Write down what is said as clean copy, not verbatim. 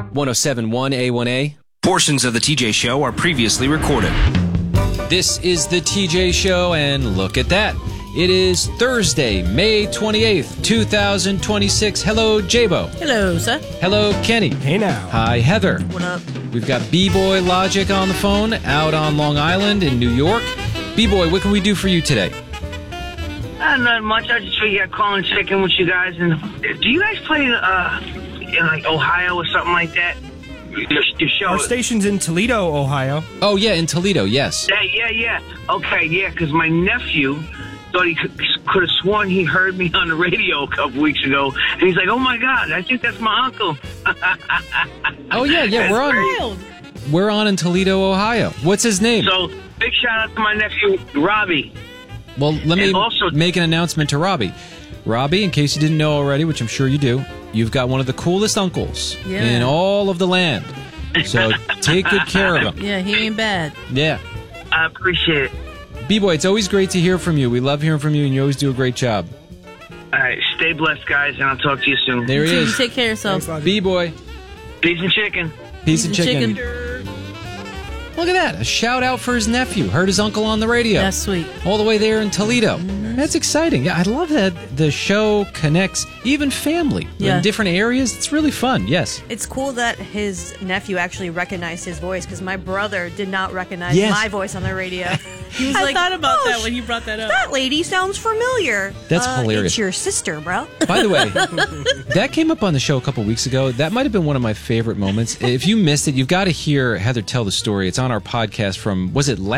107.1 A1A. Portions of the TJ Show are previously recorded. This is the TJ Show, and look at that. It is Thursday, May 28th, 2026. Hello, J-Bo. Hello, sir. Hello, Kenny. Hey now. Hi, Heather. What up? We've got B-Boy Logic on the phone out on Long Island in New York. B-Boy, what can we do for you today? Not much. I just figured I'd call and check in with you guys. And do you guys play in like Ohio or something like that? Your show. Our station's in Toledo, Ohio. Oh, yeah, in Toledo, yes. Yeah. Okay, yeah, because my nephew thought he could have sworn he heard me on the radio a couple weeks ago. And he's like, oh, my God, I think that's my uncle. Oh, yeah, we're on in Toledo, Ohio. What's his name? So, big shout out to my nephew, Robbie. Well, let me also make an announcement to Robbie. Robbie, in case you didn't know already, which I'm sure you do, you've got one of the coolest uncles in all of the land. So take good care of him. Yeah, he ain't bad. Yeah. I appreciate it. B-Boy, it's always great to hear from you. We love hearing from you, and you always do a great job. All right, stay blessed, guys, and I'll talk to you soon. There he is. Take care of yourself. Thanks, B-Boy. Peace and chicken. Piece of chicken. Look at that. A shout out for his nephew. Heard his uncle on the radio. That's sweet. All the way there in Toledo. That's exciting. Yeah, I love that the show connects even family in different areas. It's really fun. Yes. It's cool that his nephew actually recognized his voice, because my brother did not recognize my voice on the radio. He was I like, thought about "Oh, that when you brought that up. That lady sounds familiar." That's hilarious. It's your sister, bro. By the way, that came up on the show a couple weeks ago. That might have been one of my favorite moments. If you missed it, you've got to hear Heather tell the story. It's on our podcast from, was it last